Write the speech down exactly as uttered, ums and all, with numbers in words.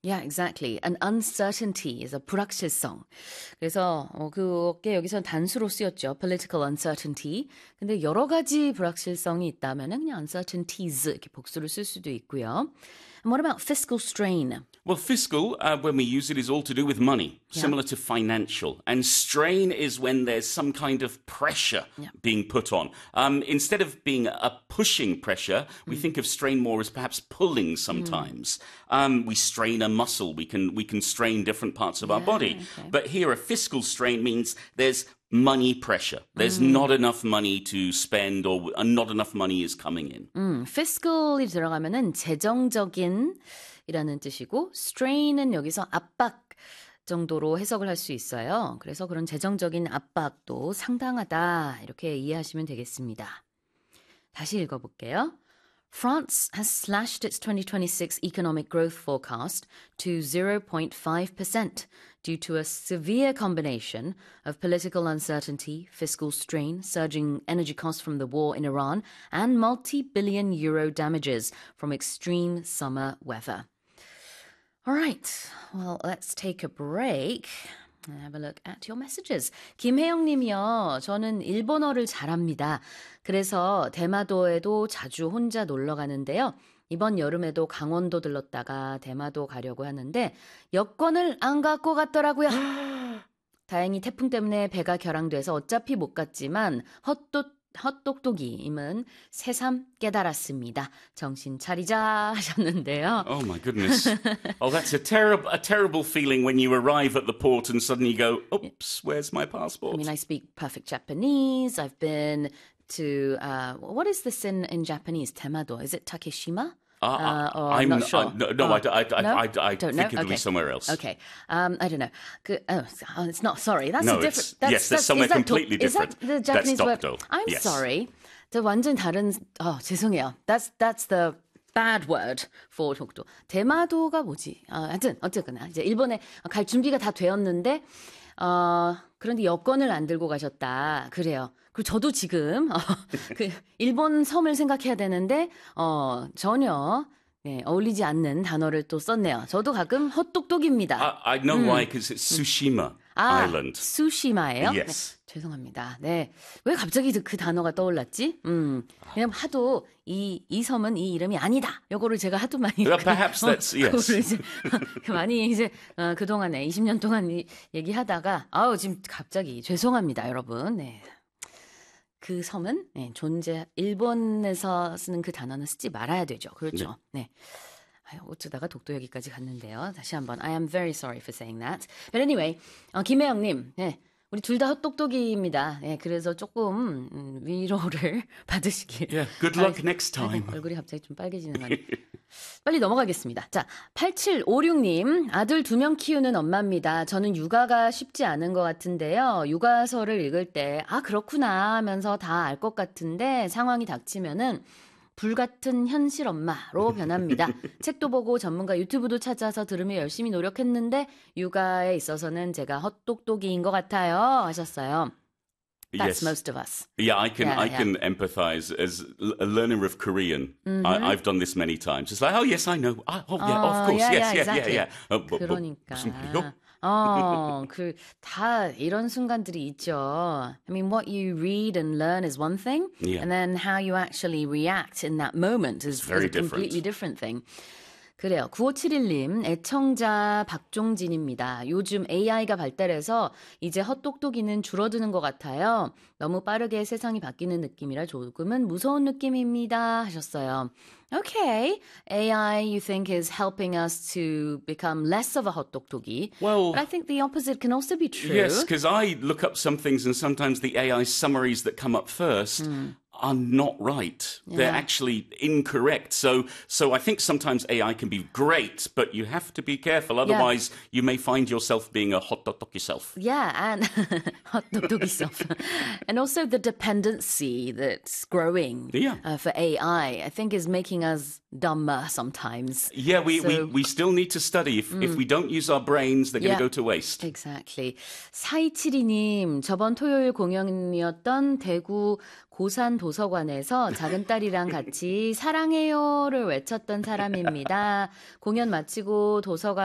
Yeah, exactly. An uncertainty is a 불확실성. 그래서 어, 그게 여기서 단수로 쓰였죠. Political uncertainty. 근데 여러 가지 불확실성이 있다면 그냥 uncertainties 이렇게 복수를 쓸 수도 있고요. And what about fiscal strain? Well, fiscal, uh, when we use it, is all to do with money, Yeah. similar to financial. And strain is when there's some kind of pressure Yeah. being put on. Um, instead of being a pushing pressure, we think of strain more as perhaps pulling sometimes. Um, we strain a muscle. We can we can strain different parts of our body. okay. But here, a fiscal strain means there's money pressure. There's not enough money to spend, or uh, not enough money is coming in. 음, fiscal이 들어가면은 재정적인 이라는 뜻이고 strain은 여기서 압박 정도로 해석을 할 수 있어요. 그래서 그런 재정적인 압박도 상당하다 이렇게 이해하시면 되겠습니다. 다시 읽어볼게요. France has slashed its twenty twenty-six economic growth forecast to zero point five percent due to a severe combination of political uncertainty, fiscal strain, surging energy costs from the war in Iran, and multi-billion euro damages from extreme summer weather. All right, well, let's take a break and have a look at your messages. 김혜영 님이요. 저는 일본어를 잘합니다. 그래서 대마도에도 자주 혼자 놀러 가는데요. 이번 여름에도 강원도 들렀다가 대마도 가려고 하는데 여권을 안 갖고 갔더라고요. 다행히 태풍 때문에 배가 결항돼서 어차피 못 갔지만 헛똑 헛똑똑이임은 새삼 깨달았습니다. 정신 차리자 하셨는데요. Oh my goodness. Oh, that's a terrible a terrible feeling when you arrive at the port and suddenly you go, oops, where's my passport? I mean, I speak perfect Japanese. I've been to, uh, what is this in, in Japanese? Temado. Is it Takeshima? Uh, Uh, or I'm not sure. I, no, no, Uh, I, I, I, no? I, I Don't think know? it'll be Okay. somewhere else. Okay. Um, I don't know. Good. Oh, oh, it's not. Sorry. That's No, a different. it's- yes, that's somewhere is that completely do- is that different. the That's Japanese word? dokdo, I'm yes. sorry. 저 완전 다른. 어, 죄송해요. That's that's the bad word for 독도. 대마도가 뭐지? 아, 하여튼 어쨌거나 이제 일본에 갈 준비가 다 되었는데 어, 그런데 여권을 안 들고 가셨다. 그래요. 그리고 저도 지금 어, 그 일본 섬을 생각해야 되는데 어, 전혀 네, 어울리지 않는 단어를 또 썼네요. 저도 가끔 헛똑똑입니다. I, I know why, because it's Tsushima 아, Island. 수시마예요? Yes. 네, 죄송합니다. 네. 왜 갑자기 그 단어가 떠올랐지? 음. 그냥 하도 이, 이 섬은 이 이름이 아니다. 요거를 제가 하도 많이. Well, perhaps that's- yes. 그거를 이제 많이 이제, 어, 그동안에 이십 년 동안 이, 얘기하다가, 아우, 지금 갑자기 죄송합니다, 여러분. 네. 그 섬은 네, 존재, 일본에서 쓰는 그 단어는 쓰지 말아야 되죠. 그렇죠. 네. 아유, 어쩌다가 독도 얘기까지 갔는데요. 다시 한번 I am very sorry for saying that. But anyway, 어, 김혜영님, 네, 우리 둘 다 헛똑똑이입니다. 네, 그래서 조금 음, 위로를 받으시길. Yeah, good luck next time. 아이고, 얼굴이 갑자기 좀 빨개지는 거 빨리 넘어가겠습니다. 자, 팔칠오육 님, 아들 두 명 키우는 엄마입니다. 저는 육아가 쉽지 않은 것 같은데요. 육아서를 읽을 때, 아, 그렇구나 하면서 다 알 것 같은데 상황이 닥치면은 불같은 현실 엄마로 변합니다. 책도 보고 전문가 유튜브도 찾아서 들으며 열심히 노력했는데 육아에 있어서는 제가 헛똑똑이인 것 같아요 하셨어요. That's Yes. most of us. Yeah, I can Yeah, I yeah. can empathize as l- a learner of Korean. I, I've done this many times. It's like, oh yes, I know. Ah, oh yeah, 어, of course, yeah, yes, yeah, yeah, exactly. yeah, yeah. Uh, but- but 그러니까. 무슨 말이요? 어, 그, 다 이런 순간들이 있죠. I mean, what you read and learn is one thing, Yeah. and then how you actually react in that moment is, very is a completely different. different thing. 그래요. 구오칠일 님, 애청자 박종진입니다. 요즘 에이아이가 발달해서 이제 헛똑똑이는 줄어드는 것 같아요. 너무 빠르게 세상이 바뀌는 느낌이라 조금은 무서운 느낌입니다. 하셨어요. Okay, 에이아이 you think is helping us to become less of a 헛똑똑이. Well- But I think the opposite can also be true. Yes, because I look up some things and sometimes the A I summaries that come up first are not right. They're Yeah. actually incorrect. So so I think sometimes A I can be great, but you have to be careful. Otherwise, you may find yourself being a hot dog yourself. Yeah, and 헛똑똑이 stuff. And also the dependency that's growing Yeah. uh, for A I, I think is making us dumber sometimes. Yeah, we, we, So- we still need to study. If, if we don't use our brains, they're going Yeah. to go to waste. Exactly. 사이칠이 님, 저번 토요일 공연이었던 대구 고산 도서관에서 작은 딸이랑 같이 사랑해요를 외쳤던 사람입니다. 공연 마치고 도서관